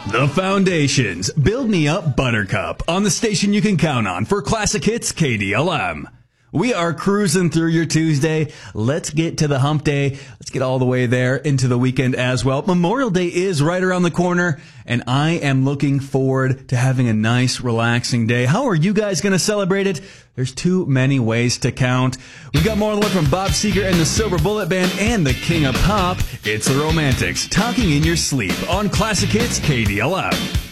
The Foundations, Build Me Up Buttercup, on the station you can count on for classic hits KDLM. We are cruising through your Tuesday. Let's get to the hump day. Let's get all the way there into the weekend as well. Memorial Day is right around the corner, and I am looking forward to having a nice, relaxing day. How are you guys going to celebrate it? There's too many ways to count. We've got more on the way from Bob Seger and the Silver Bullet Band and the King of Pop. It's the Romantics, talking in your sleep on Classic Hits KDLM.